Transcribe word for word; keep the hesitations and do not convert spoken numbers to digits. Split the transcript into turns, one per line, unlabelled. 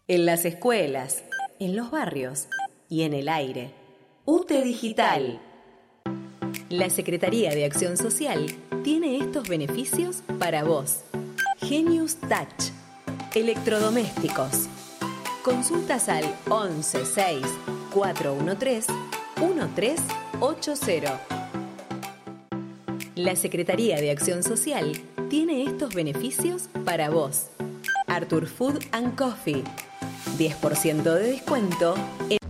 En las escuelas, en los barrios y en el aire. U T E Digital. La Secretaría de Acción Social tiene estos beneficios para vos. Genius Touch. Electrodomésticos. Consultas al once seis cuatro uno tres uno tres ocho cero. La Secretaría de Acción Social tiene estos beneficios para vos. Arthur Food and Coffee. diez por ciento de descuento en